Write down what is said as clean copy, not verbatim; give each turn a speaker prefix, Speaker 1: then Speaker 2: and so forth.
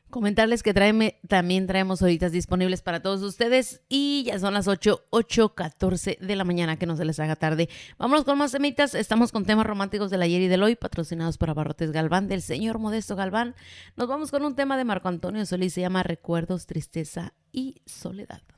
Speaker 1: Comentarles que también traemos horitas disponibles para todos ustedes y ya son las 8:14 de la mañana, que no se les haga tarde. Vámonos con más temitas. Estamos con temas románticos del ayer y del hoy, patrocinados por Abarrotes Galván, del señor Modesto Galván. Nos vamos con un tema de Marco Antonio Solís, se llama Recuerdos, Tristeza y Soledad.